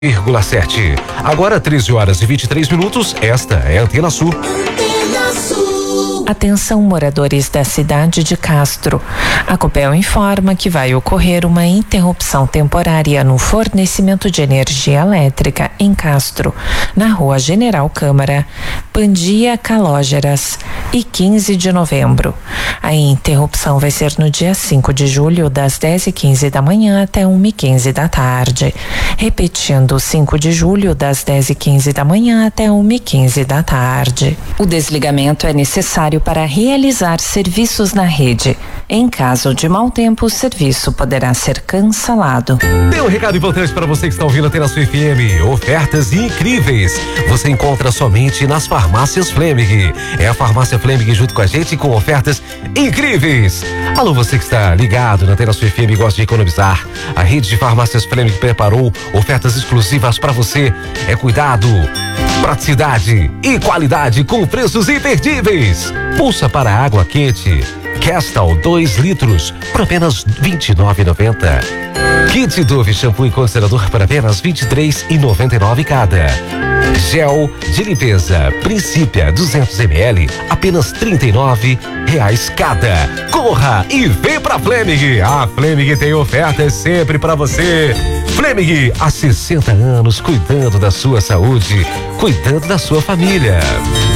101,7. Agora 13h23. Esta é a Antena Sul. Atenção, moradores da cidade de Castro. A Copel informa que vai ocorrer uma interrupção temporária no fornecimento de energia elétrica em Castro, na Rua General Câmara, Pandia Calógeras e 15 de novembro. A interrupção vai ser no dia 5 de julho, das 10h15 da manhã até 1h15 da tarde. Repetindo, 5 de julho, das 10h15 da manhã até 1h15 da tarde. O desligamento é necessário para realizar serviços na rede. Em caso de mau tempo, o serviço poderá ser cancelado. Tem um recado importante para você que está ouvindo a Antena Sul FM. Ofertas incríveis você encontra somente nas farmácias Fleming. É a farmácia Fleming junto com a gente com ofertas incríveis. Alô, você que está ligado na Antena Sul FM e gosta de economizar. A rede de farmácias Fleming preparou ofertas exclusivas para você. É cuidado, praticidade e qualidade com preços imperdíveis. Pulsa para água quente Kestal 2 litros por apenas R$29,90. Kit Dove shampoo e condicionador por apenas R$23,99 cada. Gel de limpeza Principia 200 ml apenas R$39 cada. Corra e vem pra Fleming. A Fleming tem ofertas sempre pra você. Fleming, há 60 anos cuidando da sua saúde, cuidando da sua família.